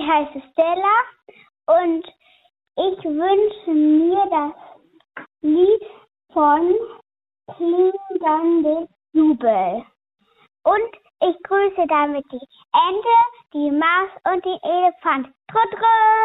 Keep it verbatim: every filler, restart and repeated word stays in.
heiße Stella und ich wünsche mir das Lied von Klingende Jubel. Und ich grüße damit die Ente, die Maus und den Elefant. Trudrü!